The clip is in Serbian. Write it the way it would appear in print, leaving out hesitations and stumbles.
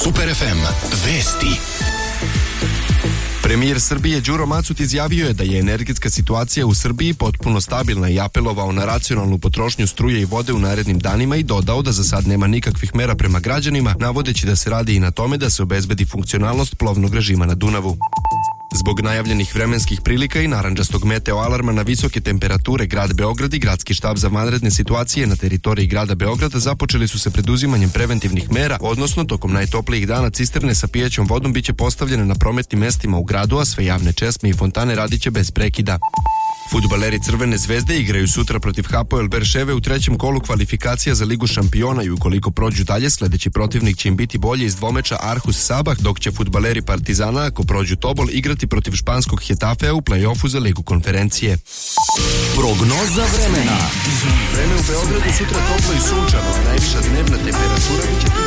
Super FM. Vesti. Premijer Srbije Đuro Macut izjavio je da je energetska situacija u Srbiji potpuno stabilna i apelovao na racionalnu potrošnju struje i vode u narednim danima i dodao da za sad nema nikakvih mera prema građanima, navodeći da se radi i na tome da se obezbedi funkcionalnost plovnog režima na Dunavu. Zbog najavljenih vremenskih prilika i narandžastog meteo alarma na visoke temperature, grad Beograd i Gradski štab za vanredne situacije na teritoriji grada Beograda započeli su se preduzimanjem preventivnih mera, odnosno tokom najtoplijih dana cisterne sa pijećom vodom biće postavljene na prometnim mestima u gradu, a sve javne česme i fontane radiće bez prekida. Fudbaleri Crvene zvezde igraju sutra protiv Hapoel Berševe u trećem kolu kvalifikacija za Ligu šampiona i ukoliko prođu dalje, sledeći protivnik će im biti bolje iz dvomeča Aarhus Sabah, dok će fudbaleri Partizana, ako prođu Tobol, igrati protiv španskog Hetafea u play-offu za Ligu konferencije. Prognoza vremena. Vreme u Beogradu sutra toplo i sunčano, a najviša dnevna temperatura biće